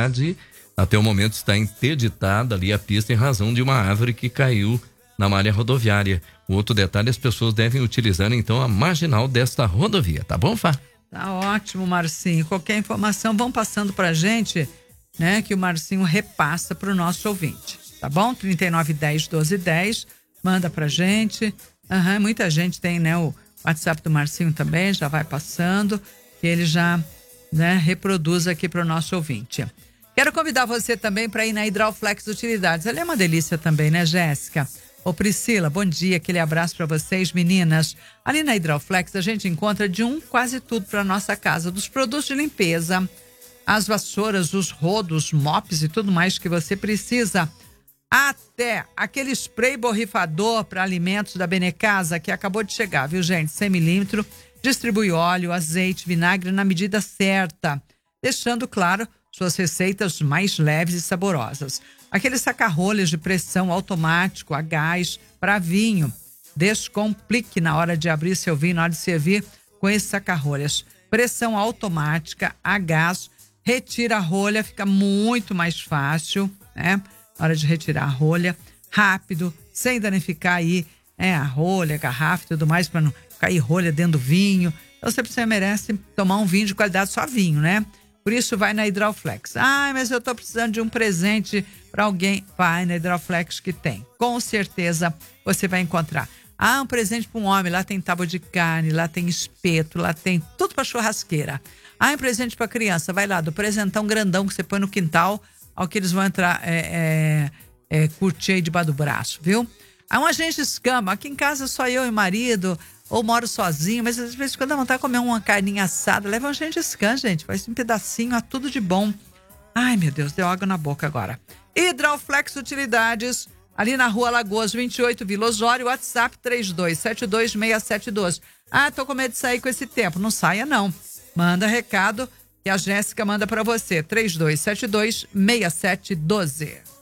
cidade. Até o momento está interditada ali a pista em razão de uma árvore que caiu na malha rodoviária. O outro detalhe, as pessoas devem utilizar então a marginal desta rodovia, tá bom, Fá? Tá ótimo, Marcinho. Qualquer informação vão passando pra gente, né, que o Marcinho repassa pro nosso ouvinte, tá bom? 3910-1210, manda pra gente. Muita gente tem, né, o WhatsApp do Marcinho também, já vai passando, que ele já, né, reproduz aqui pro nosso ouvinte. Quero convidar você também para ir na Hidroflex Utilidades. Ela é uma delícia também, né, Jéssica? Ô Priscila, bom dia, aquele abraço para vocês, meninas. Ali na Hidroflex a gente encontra de quase tudo para nossa casa, dos produtos de limpeza, as vassouras, os rodos, mops e tudo mais que você precisa. Até aquele spray borrifador para alimentos da Benecasa que acabou de chegar, viu, gente? 100 milímetros, distribui óleo, azeite, vinagre na medida certa, deixando claro suas receitas mais leves e saborosas. Aqueles saca-rolhas de pressão automático a gás para vinho. Descomplique na hora de abrir seu vinho, na hora de servir com esses saca-rolhas. Pressão automática a gás, retira a rolha, fica muito mais fácil, né? Na hora de retirar a rolha, rápido, sem danificar aí a rolha, a garrafa e tudo mais, para não cair rolha dentro do vinho. Então você merece tomar um vinho de qualidade, só vinho, né? Por isso vai na Hidroflex. Mas eu tô precisando de um presente para alguém. Vai na Hidroflex que tem. Com certeza você vai encontrar. Um presente para um homem. Lá tem tábua de carne, lá tem espeto, lá tem tudo para churrasqueira. Um presente para criança. Vai lá, do presentão grandão que você põe no quintal, ao que eles vão entrar, curtir aí debaixo do braço, viu? Um agente escama. Aqui em casa só eu e o marido, ou moro sozinho, mas às vezes quando dá vontade de comer uma carninha assada, leva um Gengis Khan, gente, faz um pedacinho, tudo de bom. Ai, meu Deus, deu água na boca agora. Hidroflex Utilidades, ali na Rua Lagoas 28, Vila Osório, WhatsApp 32726712. Tô com medo de sair com esse tempo. Não saia, não. Manda recado que a Jéssica manda pra você, 32726712.